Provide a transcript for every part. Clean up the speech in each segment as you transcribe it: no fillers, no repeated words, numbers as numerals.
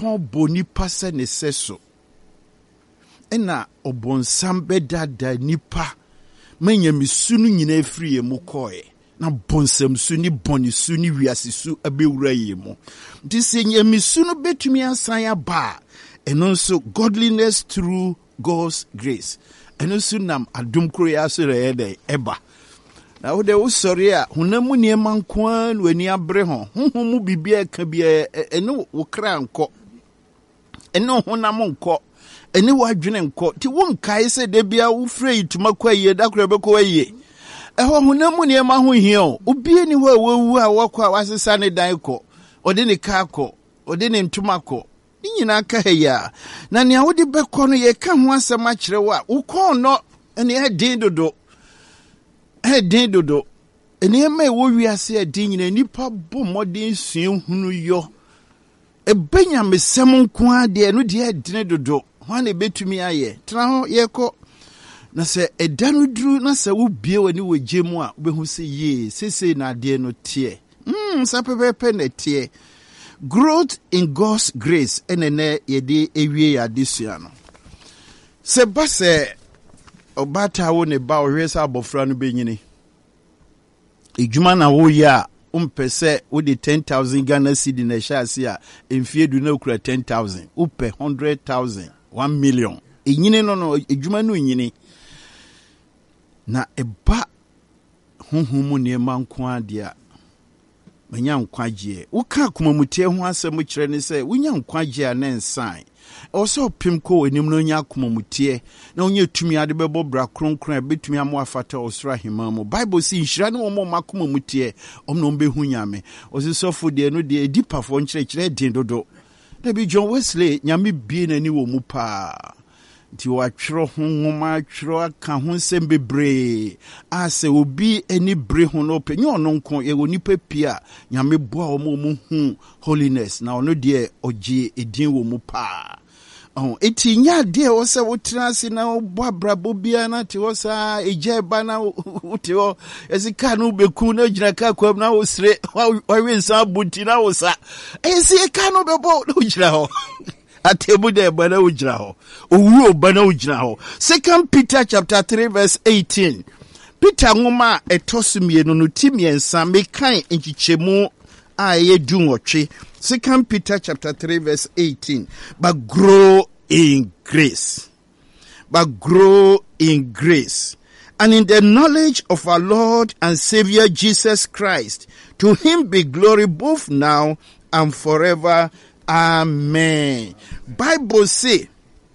Nyankopɔn boni pase ne seso. Ena obonsam bedada nipa menya misunu nyina free mu koe. Na bonsam su ni boni su ni wiase su abewura ye mu. Dise nya misunu betumi asan aba. Eno nso godliness through God's grace. Eno nso nam adom kro ya so re eba. Na wo de wo sori a hunamu niema nkoan wani abre ho. Honhom bibia ka bia eno wo kra nko. Eno honam nko. Ene wadwene nko. Ti wo nkae se de bia wo frɛ ituma kwa ye da kra beko ye. Eho hunamu niema ho hia. Obie ni ho awu a wakwa wasesa ne dan ko. Ode ne ka ko. Ode ne ntuma ko. Nyina ka heya. Na nea wo de beko no ye ka ho asɛm akyerɛ wo a wo kon no ene hedin dodo. Hedin dodo. Ene ma wo wiase hedin nyina nipa bo modern suen hunu yo. Ebenya mesɛm nko ade no de hedin dodo. Ho na betumi aye. Tra ho ye ko na se edanu duru na se wo bie wani wo gemu a obehu se ye sese na ade no tie. Sa pepepe na tie. Growth in God's grace enene yede ewie ya disua no. Se ba se obata wo ne ba ohwesa abofra no benyini. Ejuma na wo ya umpese wo de 10,000 Ghana cedi na shasi a emfie du na okura 10,000 upe 100,000 1 million. Enyini no ejuma no nyini. Na eba honhom ne manko ade a manya nkwagie woka komamutie ho asɛm kyerɛ ne sɛ wonya nkwagie a ne nsan ɔsɛ opim ko enim no nya komamutie na wonya tumi ade bɛbɔ bra kronkron a betumi amo afata osra hema mu Bible si nhyira ne wo ma komamutie ɔmno mbehu nyame ɔsɛ sɔfo de no de edipafo nkyerɛkyerɛ din dodo na bi John Wesley nyame bie nani wo mu pa ti watwero ho nwoma atwero aka ho nsɛm bebree ase obi ani bre ho no pe nyo no nko ye woni papia nyame boa wo mu hu holiness na ono de ogie edin wo mu pa eti nya de wo se wo trase na wo abrabo bia na te wo sa eje ba na wo te wo esika no beku na gyina ka kwam na wo sire wa wensa buti na wo sa esika no bebo no gyina ho Atebu de bana ujira ho. Owu bana ujira ho. 2 Peter chapter 3 verse 18. Peter ngoma etosumie no timiensa mekan enchichemu a ye dunwotwe. 2 Peter chapter 3 verse 18. But grow in grace. But grow in grace. And in the knowledge of our Lord and Savior Jesus Christ. To him be glory both now and forever. Amen. Bible say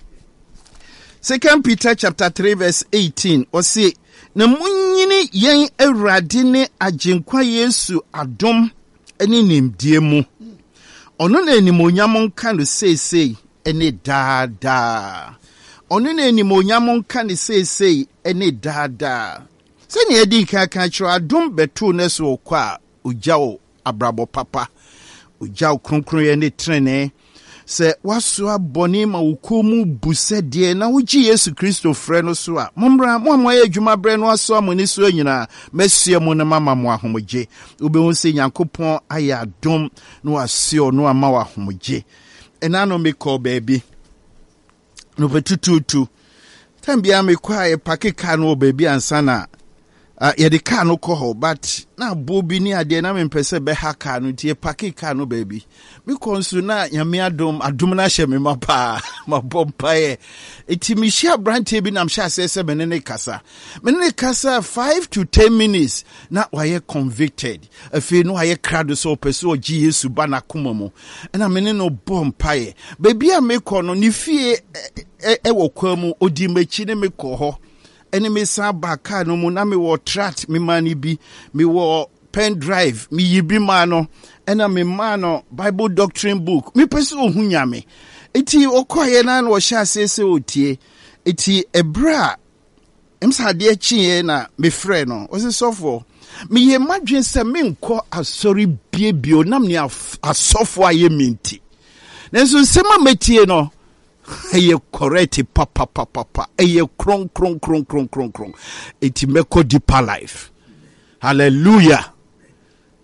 2 Peter chapter 3 verse 18 or say na munyini yen awurade ne agenkwa Yesu adom ene nimdie mu ono na animonyam nka no seesei ene daada ono na animonyam nka no seesei ene daada se ne edi kaka kiro adom beto ne so kwa ogyawo abrabo papa Ujau kronkron ye ne trene se waso aboni ma wokomu busede na wogi Yesu Kristo frɛ no so a mommra mo ye adwuma bre no aso amoni so nyina mesie mo na mama mo ahomogye obehu se Nyankopɔn aya adom no asio no ama wa ahomogye ena no me call baby no betututu tambia me kwa e pakeka no baby ansana yedi car no ko but na bobi ni ade na mempese be ha car no tie paki car no baby because na nyame adom na hye me mapa mabompa e etimi hia brante bi na mhye asese menene kasa 5 to 10 minutes na waye convicted afi no waye crowd so person ogi Yesu ba na koma mu na menene no bompa e baby a me ko no ni fie wo kwa mu odi machi ne me ko ho ene me sa baka no mu na me wo trat me mani bi me wo pen drive me yibi ma no ena me ma no Bible doctrine book me pese ohu nyame eti okoye na na wo hya asese otie eti ebra emsa de achie na me frɛ no o se sofo me ye madwen se me nko asori biebio nam ne asofo aye minti nenso sema metie no eye correct papa eye kron eti meko deeper life hallelujah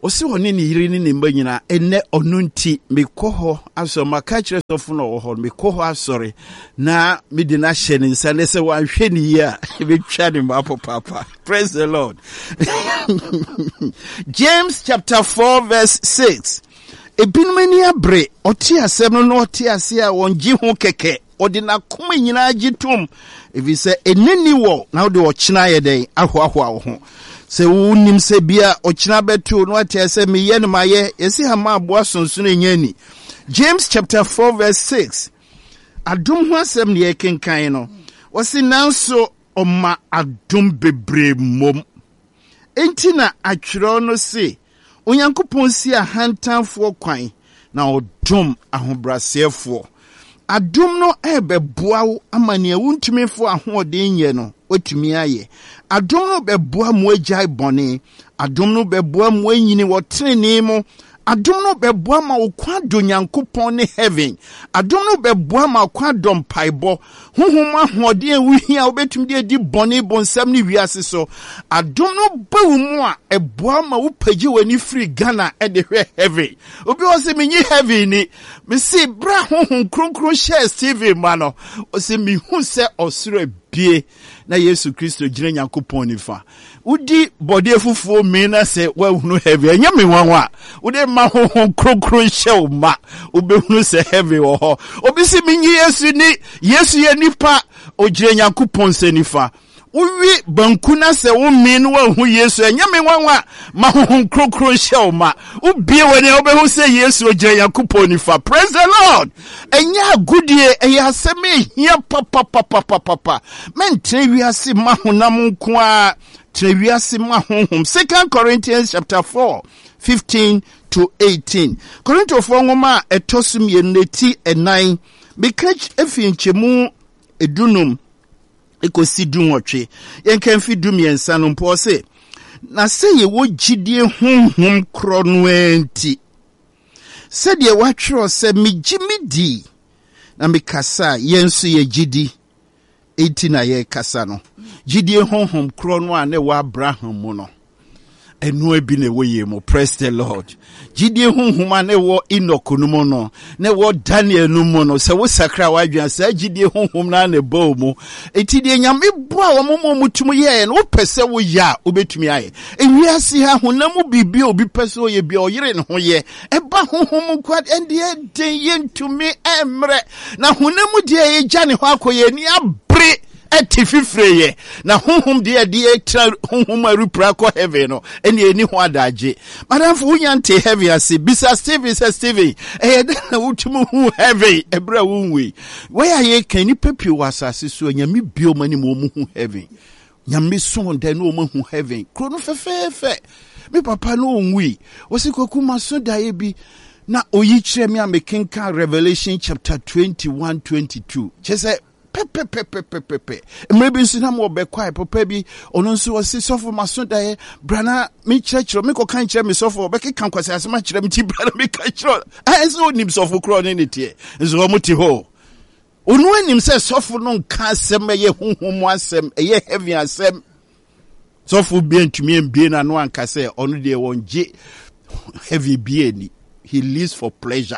Osi woni ni yiri ni ne mba nyina enne ono nti mekɔ aso maka kyerɛ sɔfo no wɔ hɔ mekɔ asɔre na me di na hyɛ ne nsa ne sɛ wanhwɛ ni yi a betwa ne ma papa. Praise the Lord. James chapter 4 verse 6. Ebinum ani abre ɔte asɛm no ɔte ase a wɔngye ho kɛkɛ ɔde na koma nyina agye tom efi sɛ eneni wɔ na ɔde ɔkyena yɛ dɛn ahoahoa wo ho. Se unim se bia ochina betu no ate se me ye no maye yesi ha ma aboa sonsono nyani. James chapter 4 verse 6. Adom ho asem ne ye kenkan no. Wasi nanso oma adom bebre mom. Enti na atwero no se Onyankopon si ahantanfo kwan na odom ahobrasefo. Adom no ebeboa wo amane awuntumefo ahoden ye no otumi aye. Adom no beboa mo agya bone. Adom no beboa mo anyini wo trene mo. Adom no beboa ma wo kwa do Nyankopon ne heaven. Adom no beboa ma kwa dom paibo. Honhom ahode awuhia obetumi de di bone bonsam ne wiase so. Adom no bawu mu a eboa ma wo pagye wani free Ghana e de hwe heaven. Obi wo se menyi heaven ni. Me se bra honhom kronkron share Steve ma no. O se mi hu se osoro bie na Yesu Kristo gire Nyankopon nifa. Udi body efufuo me na se wa hunu heaven. Enya me wanwa. Udi ma honhom kronkron share ma. Obehunu se heaven wo ho. Obi se menyi Yesu ni Yesu ye nipa ogire Nyankopon se nifa. Uwi bankuna se wo minu wa hu Yesu enya me wanwa ma honhom kronkron share ma. Ubie woni obehu se Yesu ogire Nyankopon nifa. Praise the Lord. Enya agudie eya aseme hia papa. Men trewiase ma honam nko a trewiase ma honhom. 2 Corinthians chapter 4 15 to 18. Korinto fo ngoma etosum yeneti enan bekach efinchemu edunum ekosi dunwotwe yenkan fi dumiensa no mpo se na se ye wo gidie honhom kro no enti se de watwero se migimidi na mikasa yenso ye gidi enti na ye kasa no gidie honhom kro no a ne wa Abraham mu no enu ebi na woye mo. Praise the Lord. Gidie honhom na wo Enoch no mo no na wo Daniel no mo no se wo sakra wadwan sa gidie honhom na ne ba mu enti de nyame boa wo mo mutum ye no pese wo ya obetumi aye ewiase ha honam bibi obi pese wo ye bia oyere ne ho ye eba honhom kwad ende den ye ntumi emre na honam de ye gya ne ho akoye ni abre etififreye na honhom de extra honhom arupra ko heaven no ene eni ho adaje madam fu nyante heaven ase bisa Steve says Steve na wutumu hu heaven ebra wunwe where ye kan ni pepi wasase so nyame bio mani mo mu hu heaven nyame so de no mo hu heaven krono fefefe me papa no onwi osikoku maso dae bi na oyi kire me amekenka Revelation chapter 21-22 chese pepe maybe nso na mo be kwai papa bi ono nso wose sofo maso dae brana me church me ko kan kire me sofo be kan kwase asema kire me ti brana me kan kire enso nim sofo kro ne ne tie nso mo ti ho onu anim se sofo no nka asem ye honhom asem ye heaven asem sofo bi antumi embie na no anka se ono de wonje heavy bie ni he lives for pleasure.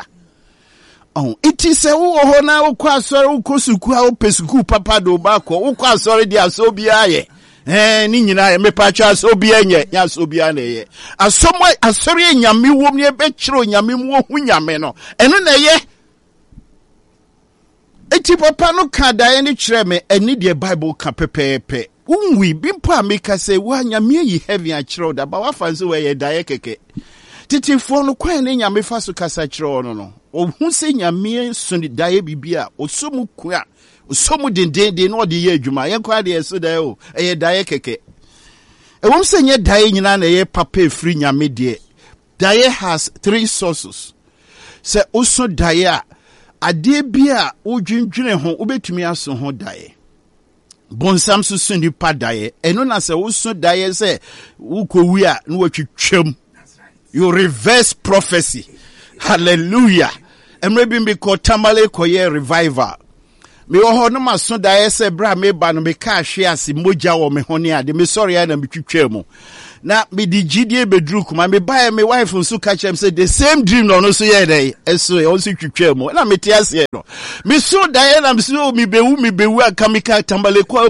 Oh, it is a wo na wo kwa sori wo kosuku a wo pesuku papa do ba ko wo kwa sori dia so bia ye ni nyina ye mepa twa so bia nye nya so bia na ye asomo asori nyame wom ne be kiro nyame mu hu nyame no eno na ye eti papa no ka da ni kire me eni de Bible ka pepepe unwi bimpo ameka se wa nyame yi heaven a kiro da ba wa fanse we ye da ye keke titifo no kwan ne nyame fa so kasa kiro no ohun se nyame so ni dae bibia osomu kwa osomu dendende no de ye adwuma ye kwa de so dae o eye dae keke won se nye dae nyina na ye papa free nyame de dae has 3 sources se oso dae a ade bia odwindwene ho obetumi aso ho dae bonsam so so ni pa dae eno na se oso dae se ukowi a no watwitwam you reverse prophecy. Hallelujah. Emre bi ko tamale koye revival. Me ho no maso da ese bra me ba no me ka hwe ase moja wo me hone ade me sorry na me twitwa mu. na me di gidie bedru kuma me buy me wife nso catch him say the same dream no so ye dey eso e also twitwa mu na me te ase no me so die na me so me bewu akamika tambale kwa.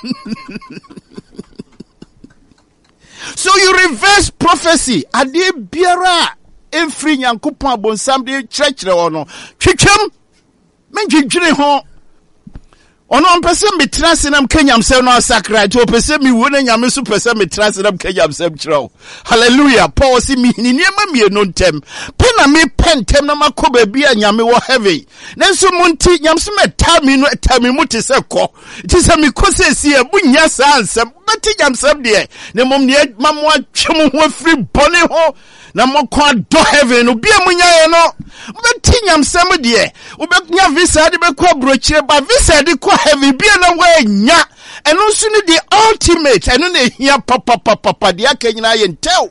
So you reverse prophecy ade biara every nyankopon abonsam de church no twitwam menjidwire ho ono mpese metrase nam kenyam se no sakra to pese mi wo na nyame so pese metrase nam kenyam se kiro. Hallelujah. Paul si mi ni niema mi no ntem pe na me pentem na makoba bia nyame wo heaven nenso munti nyam so metami no etami muti se ko ti se mi ko se si e bunya sa ansem beti nyam sem de ne mom ne mamo atwem ho afri bone ho na mokwa do heaven obi amunya ye no beti nyam sem de obenya visa de be kwa brochire ba visa de kwa heaven bia na we nya eno so ni the ultimate eno na hia papa de akanyina ye ntew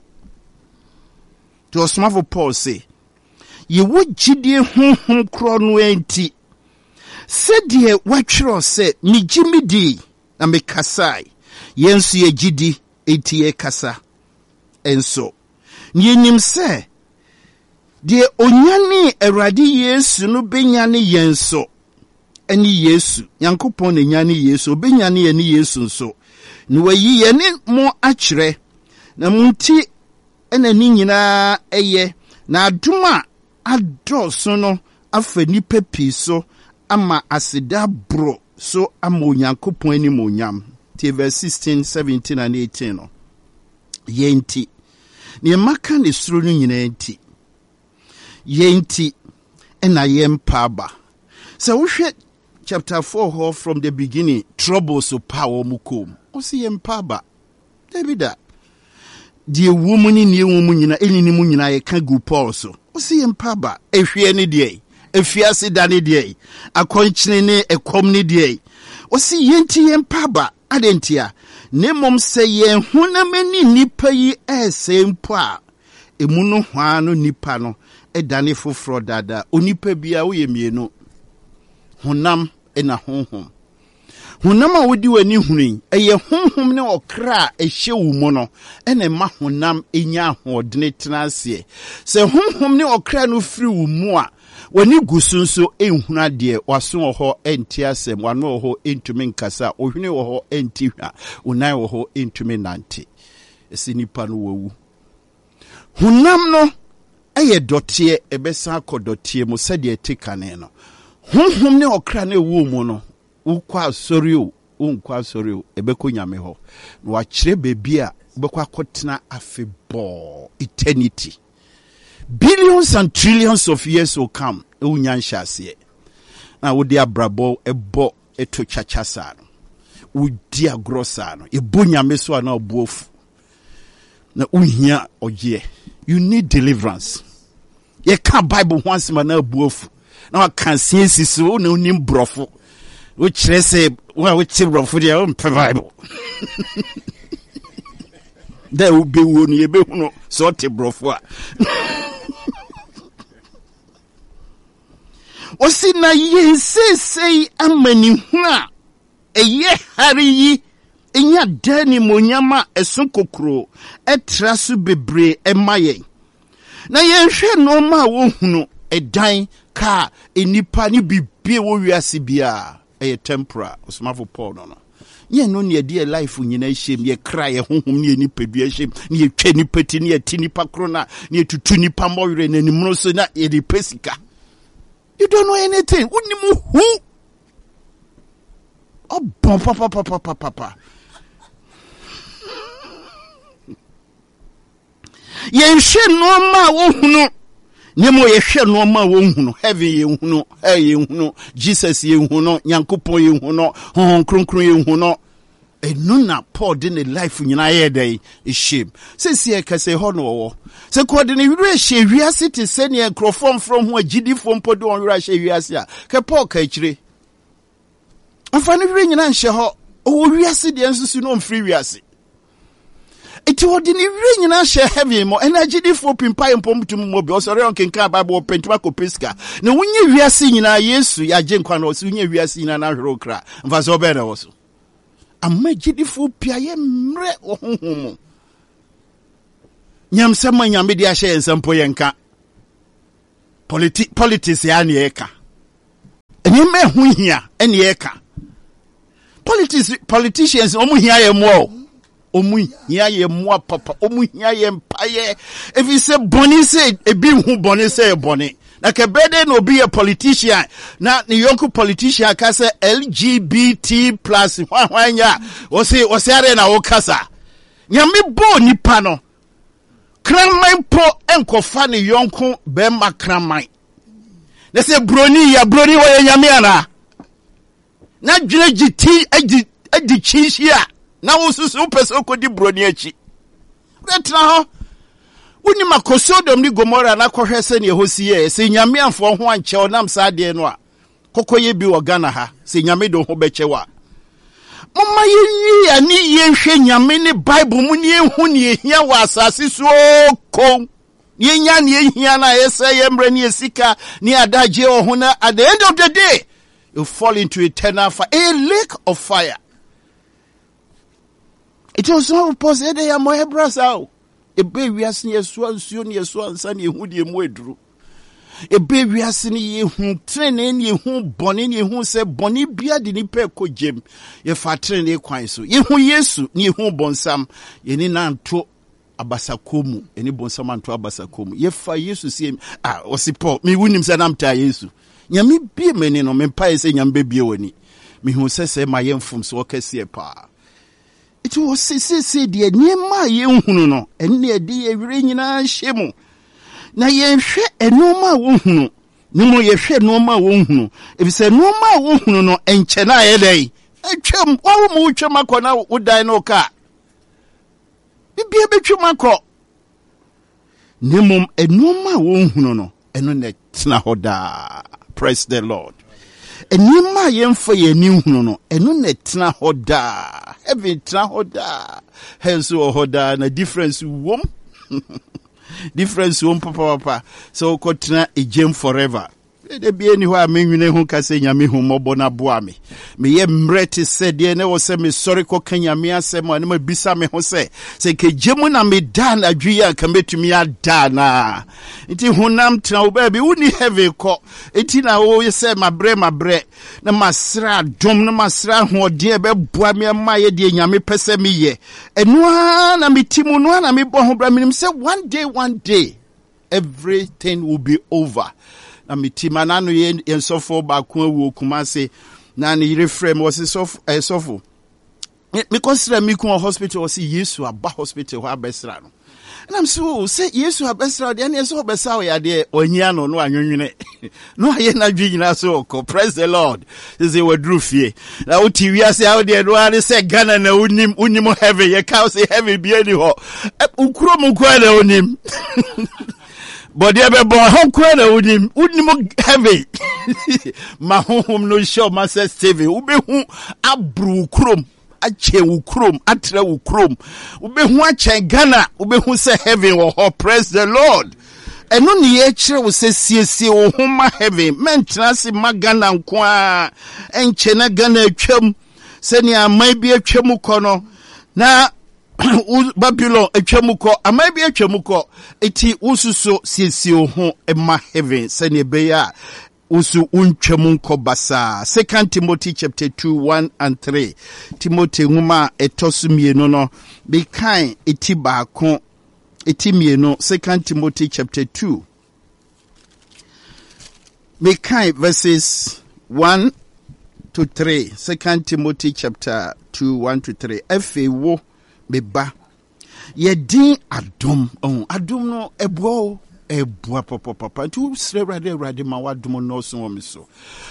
to osmafo Paul say ye wo gidie honhom kro no enti se de watwero se mi gimidi na me kasai yensu ye gidi enti ye kasa enso ni nim se de onyane Awurade Yesu no benyane yenso eni Yesu Yankopon ne nyane Yesu benyane ye ni Yesu nso ni wayi ye ne mo akyere na munti ena ni nyina eye na aduma adoso no afa nipa piso ama asida bro so ama Onyankopon ani monyam. Verse 16, 17 and 18 no yenti ne maka ne suro no nyina enti yenti ena yempa ba. So we hwɛ chapter 4 from the beginning troubles so power mukom o si yempa ba Davida die womuni ne womu nyina enini mu nyina ye ka gu Paul so o si yempa ba ehwe ne de efiase da ne de akonkyene ne ekom ne de o si yenti yempa ba adentia ne mom se ye hunamani nipa yi esempo a emu no hwa no nipa no edane foforo dada onipa bia wo ye mienu honam ena honhom honam a wodi wani hunin eye honhom ne okra ehye wo mu no ena ma honam enya ahodene tenase se honhom ne okra no firi wo mu a wani gusunso enhuna de waso ho enti asem wano ho entumi nkasa ohwene wo ho enti hwa unan wo ho entumi nante esi nipa no wawu honam no eye dotie ebesa akodotie mo sade etikane no honhom ne okra na ewu mu no ukwa asori o unkwa asori o ebeko nyame ho no wakyere bebi a ubeko akotena afebo eternity. Billions and trillions of years will come. Unyanshase. Na wodi abrabo ebo eto chachasa no. Wodi agrosa no. Ebunya meso na obuofu. Na unhia oje. You need deliverance. Ye kan Bible once man na obuofu. Na kan sensi so na unim brofo. We kire se we kire brofo dia o mpe Bible. Da u be wonu ye be hunu so te brofo a. Osi na yensesei amani huna eye hari yi enya dani monyama eson kokro etrasu bebre emaye na yenhwe no ma wo hunu edan ka enipa ni bibie wo wiase bia eye tempera osmafo Paul no ye no ne de life nyina hyem ye kra ye honhom ne enipa dua hyem ne ye twa nipa ti ne ye ti nipa krona ne ye tutu nipa mowre na nimro so na ye de pesika. You don't know anything. Unimu who? Oh, papa. Ye she no ma wo hunu. Nemo ye she no ma wo hunu. Heaven ye hunu, hey ye hunu, Jesus ye hunu, Nyankopon ye hunu, hon kronkron ye hunu. Enuna Paul de ne life nyina ye dey shame. Since ye ka say ho no wo. Se ko de ne wure hye wiase te se ne enkrofom from ho agidi fom podo on wure hye wiase a. Ke Paul ka kire. Afa ne wure nyina nhye ho. O wiase de ensusu no mfiri wiase. Eti wo de ne wure nyina hye heaven mo energy fo pimpa empom tum mo bi osore on kenka Bible pentuma ko peska. Na wunye wiase nyina Yesu ya je nkwa no so wunye wiase nyina na hwere okra. Mfa so be na wo so. Amagidi fo pia ye mre ohonhom. Ye hwɛ no ma wo hunu. Ne mo ye hwɛ no ma wo hunu. Ne mo ye hwɛ no ma wo hunu. Heaven ye hunu, hey ye hunu, Jesus ye hunu, Nyankopon ye hunu, hon kronkron ye hunu. nyam sama nyame de ahye ensampo yenka politics ya ne eka eni me hu hia ene eka politicians omu hia ye mo omu hia ye mo papa omu hia ye mpaye if you say boni say ebi hu boni say boni na ke bede no be a politician na ni yonku politician ka say LGBT+ hwanya o say are na wo kasa nyame bo nipa no kraman po enkofa ne yonku be ma kraman na say broni wo nyame ana na dwene giti adi chinhia na wo susu pese okodi broni achi retra ho woni makosodom ni Gomora na kohwese ne hosiye se nyame amfo ho anche onam saade no a kokoye bi wo Ghana ha se nyame do ho bechewa mama yenyi ya ni yenhwe nyame ne Bible mu ni ehu ne ehia wa asase so ko yenya ne ehia na yese yemre ne esika ne adaje ho na at the end of the day you fall into eternal fire, a lake of fire. It was not possible. They are more brasa. A baby has near swan, sunny, who de moedru. A baby has near whom training ye whom bonnie who said bonnie beard in peco jim. Ye fat train a quinso. Ye who yesu, ni whom bonsam, ye ninan to abasakumu, any bonsaman to abasakumu. Ye fa yesu see him. Was the poor me win him said I'm tired yesu. Nyame bie meni no mempae se nyambe bie woni me hu sese ma yemfum so okase pa it was sese de niema yenhunu no enne de yewire nyina hyemu na yenhwe enoma wo hunu ni mo yehwe enoma wo hunu ebise enoma wo hunu no enche na yedai atwam wo mo twam akona wo dan no ka bibie betwam akọ nimum enoma wo hunu no eno ne tena hoda. Praise the Lord. Enima yemfa yeni hunu no eno na tena hoda. Heaven tena hoda. Hence hoda na difference wom. Difference wom papa. So ko tena ejem forever. De bi eni ho amenwune hu kase nyame hu mobo na boa me ye mrete se de ne wo se me sorry ko kanyame asem ane ma bisa me ho se ke jemu na me dan adwia ka metumi ada na nti hunam tena wo ba bi woni heaven ko enti na wo se mabre na masra dom na masra ho de be boa me ma ye de nyame pese me ye eno na metimu no na me bo ho bra me say one day everything will be over. Mitima nano yen sofo ba ku awu Kumase na ne yire frame was sofo me consider me ku hospital was Yesu aba hospital ho abesra no and I'm so say Yesu abesra de na so obesa ya de onyia no anwunwene no aye na dwigina so ko praise the Lord say wadru fie na uti wiase how de no are say Ghana na unim heaven ye ka say heaven bi ani ho ukuro mu kwa na unim but they be born home kwena unim heavy ma home no show master Steve ube hu abru krom ache ukrom atre ukrom ube hu ache Ghana ube hu say heaven wo praise the Lord eno ne ye kire wo se siesie wo homa heaven mentra se magana nko a enche na Ghana atwam se ne amai bi atwam kono na Babylon atwamuko amabi atwamuko eti ususo siesie ho ema heaven sene beya usu untwamunko basa 2 Timothy chapter 2 1-3 Timothy nguma etosumieno no be kan eti baako eti mieno 2 Timothy chapter 2 be kan verses 1-3 2 Timothy chapter 2 1-3 efewo beba ye din adom no ebua papa tu sre rade ma wadom no so wo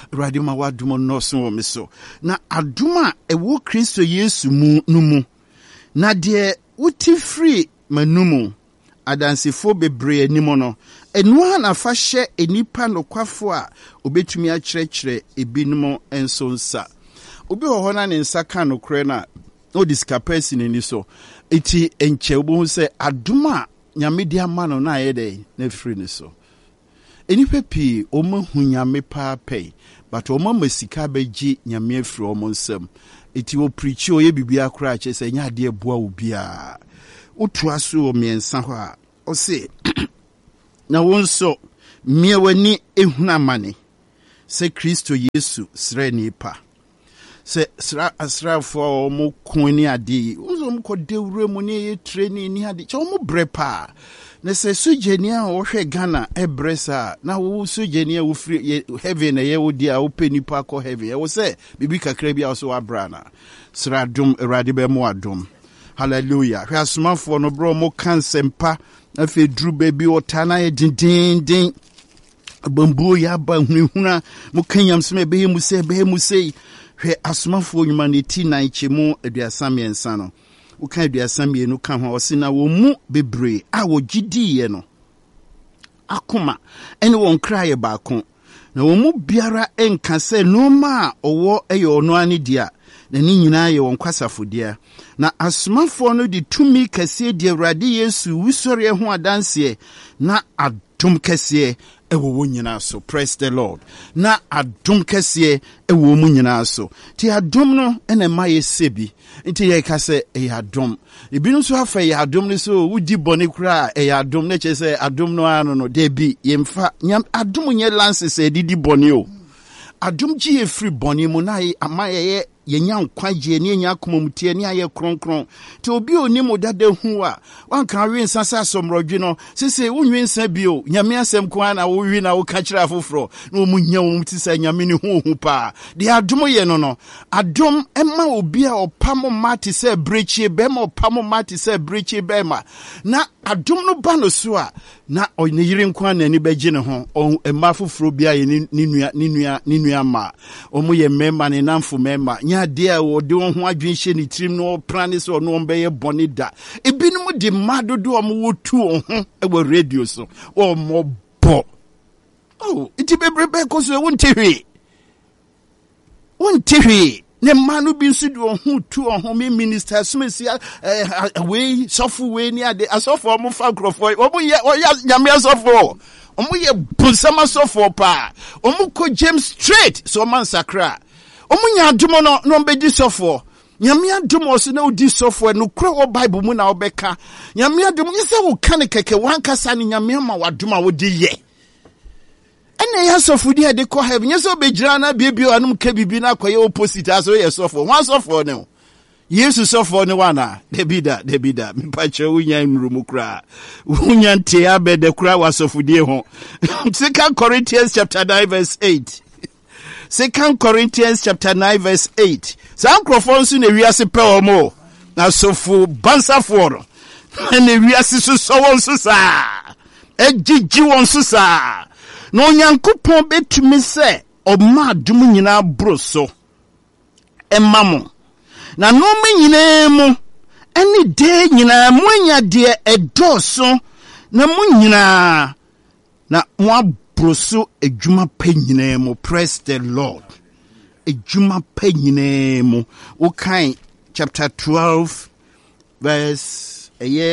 so na adoma ewo Kristo Yesu mu numu na de uti free manumu adansefo bebre animo no enu na fa hye enipa nokwafo a obetumi a kyerɛkyerɛ ebinom enso nsa obi ho na ne nsa ka no kre na no discapacity ni so eti enche obo se adoma nyame dia ma no na yede na free ni so enipa pi o ma hu nyame pa pay but o ma masika beji nyame afri o mo nsam eti o preach o ye bibia kra che se nya de boa obia utu aso o miensa ho a ɔse na wo nso mmea w'ani ehuna amane sɛ Kristo Yesu srɛ nipa sɛ asrafo mo koni ade wo mo kɔ dewure mu ne ye training ni ade kyɛ mo brɛ pa na sɛ sojeni a wo hwɛ Ghana ebresa na wo sojeni a wo free heaven na ye wo dia wo pɛ nipa kɔ heaven ye wo sɛ bibi kakra bi a so abrana sra dum erade be mo adum hallelujah hwɛ asomafo no bro mo kansempa afi duru baby otana ye dindindin bambu ya ba hunhuna mo kanyam sme be mu sei hwɛ asomafo humanity na ichemu aduasam yensa no uka aduasam yenu ka ho osina wo mu bebre a wo gidiye no akoma ene won kraye baako na wo mu biara enka se no ma owo eyo ono ani dia na ni nyina ye won kwasafodia na asomafo no de tumi kase de Awurade Yesu wusori ho adanse na adom kase ewo wo nyina so. Praise the Lord. Na adom kase ewo mu nyina so. Ti adom no ene ma ye sebi nti ye ka se e adom ebinu so afa ye adom ne so wudi bone kura e adom ne che se adom no ano no de bi ye mfa adom nye lances e didi bone o adom ji e free bone mu na ye amaye yenya nkwaje ne yenya akomamutie ne aye kronkron te obi oni mo dada hu a wanka wi nsasa asomrodwe no sese wunwi nsa bio nyame asem kwa na wo wi na wo ka kira afoforo na wo munya wo ti sa nyame ne hu pa de adom ye no adom ema obi a opamo mate se brechi be ma opamo mate se brechi be ma na adom no ba no so a na oyine yire nkwa na ni beje ne ho ema afoforo bia ye ni nua ma omo ye mema ne namfo mema nya dia wo de won ho adwenhye ni trim no prane so no mbeye bone da ebinum de madodo om wo tu ho e radio so o mo bo iti bebrebe ko so wonte hwe ne manu bi nso de ho tu ho me minister smesi we sofu we ni ade asofo mo fa krofo omo ye nyame asofo omo ye bunsama sofo pa omo ko James straight so man sakra omunya adumo no mbedi sofo nyame adumo so na odi sofo no kura wo Bible mu na obeka nyame adumo yese wo kan keke wankasa ne nyame ma waduma wo di ye ene ya sofo di de ko heaven yese obegira na biebio anum ka bibi na akoye opposite aso ye sofo wan sofo ne Yesu sofo ne wana debida mpache wunya nrumu kura wunya nte abede kura wa sofo di ho 2 Corinthians chapter 9 verse 8 2 Corinthians chapter 9 verse 8. San crofonsu ne wiase pe omo. Na sofu bansafo no. Ne wiase so won so sa. Ejiji won so sa. No Onyankopon betumi se oma adum nyina broso. Emamo. Na no me nyina mu eni de nyina mu anya de edoso na mu nyina na mo broso ejuma penyine mo. Praise the Lord. Ejuma penyine mo. Ukai chapter 12 verse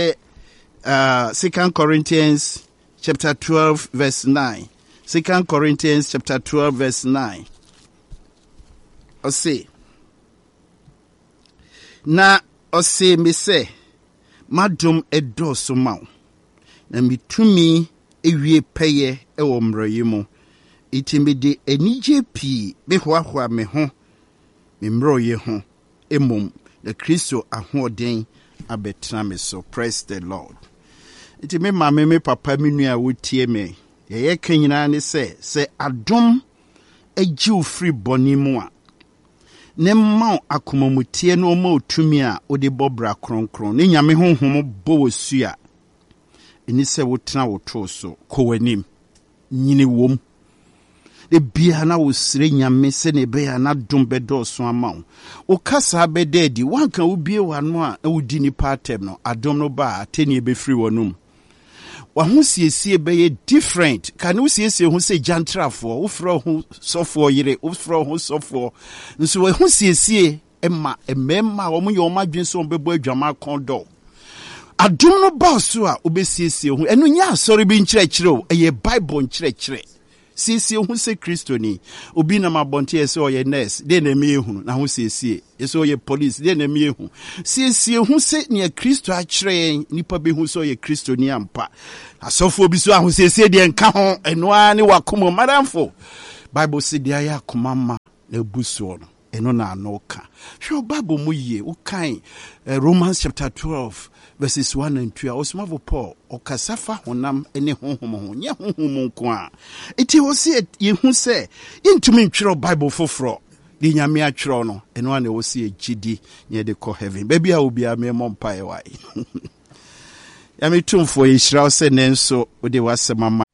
2 Corinthians chapter 12 verse 9. 2 Corinthians chapter 12 verse 9. Ose me se madum edoso maw. Na mitumi ewie peye ewo mrayi mu itimide enije pi behwahwa me ho me mroye ho emom the Kristo ahoden abetra me so. Praise the Lord. Itime mama me papa me nua wotie me ye kanyina ne se adom agiu free boni mu a ne ma akomamutie no ma otumi a ode bobra kronkron ne nyame honhom bo wosu a eni se wotena woto so kowanim nyine wom de bia na wosire nyame se ne be ya na dom bedo so ama wo kasa bededi wanka wo bie wano a wodi ni patem no adom no ba ateni e be free wonum wa ho siesie be ye different kan wo siesie ho se jantrafo wo fro ho sofo yire wo fro ho sofo nso wo ho siesie emma wo mo ye o madwen so bebo adwama kondo adum no ba so a obesiesie ho enu nya asori bi nkyerɛkyerɛ o eye Bible nkyerɛkyerɛ siesie ho sɛ kristoni. Obi na mabonte sɛ ɔyɛ nurse de na me ehunu na ho siesie sɛ ɔyɛ police de na me ehu siesie ho sɛ ne kristo akyerɛ nipa be hu sɛ ɔyɛ kristoni ampa. Asɔfo bi so aho siesie de nka ho enoa ne wakomo madamfo. Bible say de aya komama na busuo no eno na anoka. Hwɛ Bible mu yie wo kan Romans chapter 12 verses 1 and 2. Osmavo Paul okasafa honam ene honhom ho nya honhom nko a. Eti wo se ye hu se intumi ntwere Bible foforo de nyame atwere no eno na wo se gidi ne de kɔ heaven. Baby a obi a me mompae wai. Ya me tumfo ye hyira wo se nenso wo de wasɛmama